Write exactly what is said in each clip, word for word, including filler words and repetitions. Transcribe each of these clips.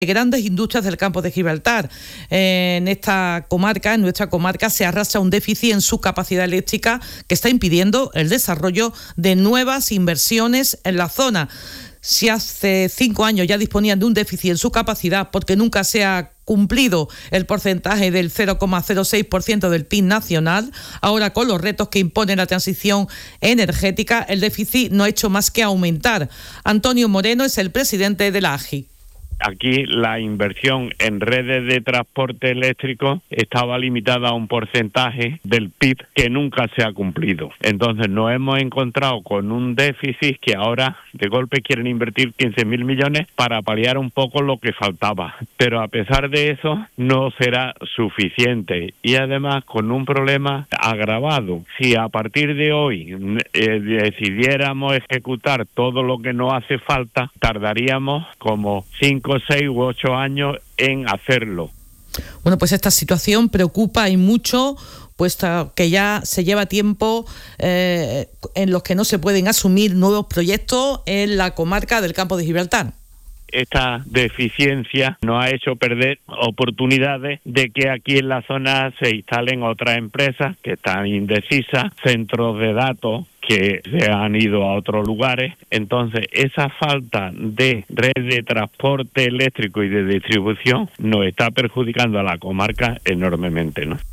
grandes industrias del campo de Gibraltar. En esta comarca, en nuestra comarca, se arrastra un déficit en su capacidad eléctrica que está impidiendo el desarrollo de nuevas inversiones en la zona. Si hace cinco años ya disponían de un déficit en su capacidad porque nunca se ha cumplido el porcentaje del cero coma cero seis por ciento del P I B nacional, ahora con los retos que impone la transición energética, el déficit no ha hecho más que aumentar. Antonio Moreno es el presidente de la A G I. Aquí la inversión en redes de transporte eléctrico estaba limitada a un porcentaje del P I B que nunca se ha cumplido. Entonces nos hemos encontrado con un déficit que ahora de golpe quieren invertir quince mil millones para paliar un poco lo que faltaba. Pero a pesar de eso no será suficiente y además con un problema agravado. Si a partir de hoy eh, decidiéramos ejecutar todo lo que nos hace falta, tardaríamos como cinco, seis u ocho años en hacerlo. Bueno, pues esta situación preocupa y mucho, puesto que ya se lleva tiempo eh, en los que no se pueden asumir nuevos proyectos en la comarca del Campo de Gibraltar. Esta deficiencia nos ha hecho perder oportunidades de que aquí en la zona se instalen otras empresas que están indecisas, centros de datos que se han ido a otros lugares. Entonces, esa falta de red de transporte eléctrico y de distribución nos está perjudicando a la comarca enormemente, ¿no?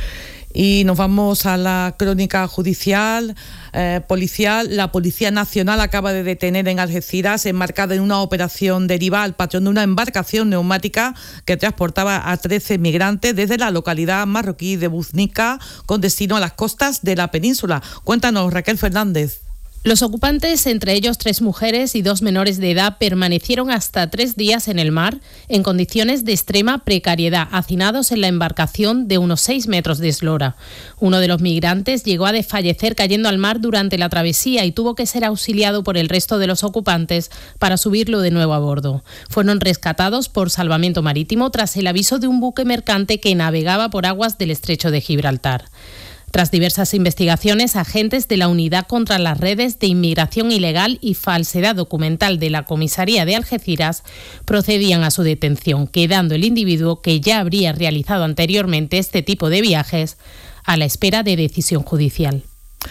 Y nos vamos a la crónica judicial, eh, policial. La Policía Nacional acaba de detener en Algeciras, enmarcada en una operación deriva, al patrón de una embarcación neumática que transportaba a trece migrantes desde la localidad marroquí de Buznica con destino a las costas de la península. Cuéntanos, Raquel Fernández. Los ocupantes, entre ellos tres mujeres y dos menores de edad, permanecieron hasta tres días en el mar en condiciones de extrema precariedad, hacinados en la embarcación de unos seis metros de eslora. Uno de los migrantes llegó a desfallecer cayendo al mar durante la travesía y tuvo que ser auxiliado por el resto de los ocupantes para subirlo de nuevo a bordo. Fueron rescatados por salvamento marítimo tras el aviso de un buque mercante que navegaba por aguas del estrecho de Gibraltar. Tras diversas investigaciones, agentes de la Unidad contra las Redes de Inmigración Ilegal y Falsedad Documental de la Comisaría de Algeciras procedían a su detención, quedando el individuo, que ya habría realizado anteriormente este tipo de viajes, a la espera de decisión judicial.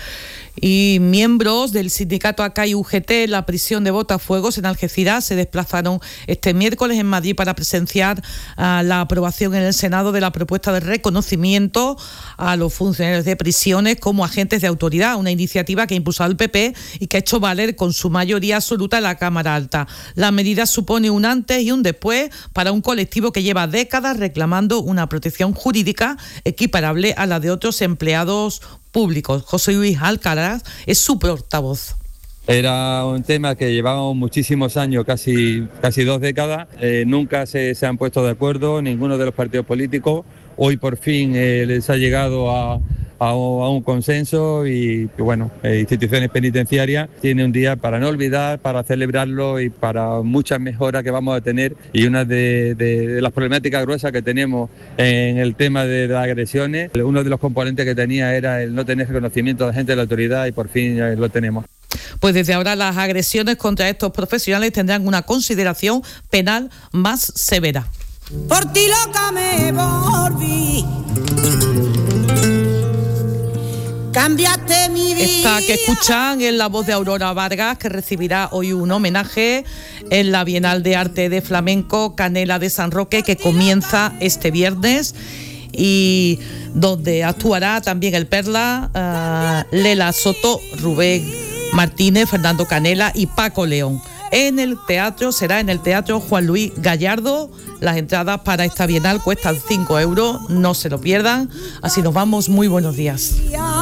Y miembros del sindicato A C A y U G T en la prisión de Botafuegos en Algeciras se desplazaron este miércoles en Madrid para presenciar uh, la aprobación en el Senado de la propuesta de reconocimiento a los funcionarios de prisiones como agentes de autoridad, una iniciativa que ha impulsado el P P y que ha hecho valer con su mayoría absoluta en la Cámara Alta. La medida supone un antes y un después para un colectivo que lleva décadas reclamando una protección jurídica equiparable a la de otros empleados públicos. José Luis Alcaraz es su portavoz. Era un tema que llevábamos muchísimos años, casi, casi dos décadas, eh, nunca se, se han puesto de acuerdo ninguno de los partidos políticos. Hoy por fin eh, les ha llegado a, a, a un consenso y, y bueno, eh, instituciones penitenciarias tienen un día para no olvidar, para celebrarlo y para muchas mejoras que vamos a tener. Y una de, de, de las problemáticas gruesas que tenemos en el tema de las agresiones, uno de los componentes que tenía era el no tener reconocimiento de agentes de la autoridad y por fin ya lo tenemos. Pues desde ahora las agresiones contra estos profesionales tendrán una consideración penal más severa. Por ti loca me volví, cambiaste mi vida. Esta que escuchan es la voz de Aurora Vargas, que recibirá hoy un homenaje en la Bienal de Arte de Flamenco Canela de San Roque, que comienza este viernes y donde actuará también el Perla, uh, Lela Soto, Rubén Martínez, Fernando Canela y Paco León. En el teatro, será en el Teatro Juan Luis Gallardo. Las entradas para esta Bienal cuestan cinco euros, no se lo pierdan. Así nos vamos, muy buenos días.